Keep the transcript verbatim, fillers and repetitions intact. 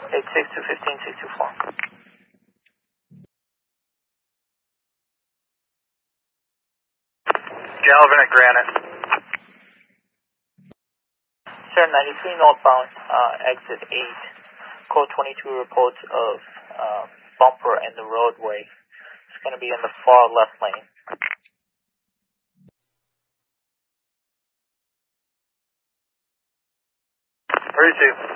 eight six two fifteen six two four. Galvin at Granite. Sir, ninety-three northbound, uh, exit eight. Code twenty-two reports of uh, bumper in the roadway. It's going to be in the far left lane. thirty-two.